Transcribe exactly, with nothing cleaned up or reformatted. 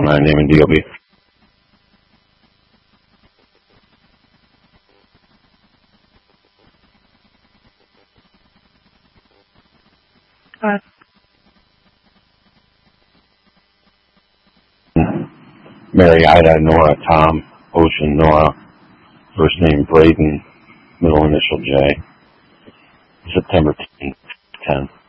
My name and D O B. Uh, Mary, Ida, Nora, Tom, Ocean, Nora, first name Braden, middle initial J, September tenth, ten.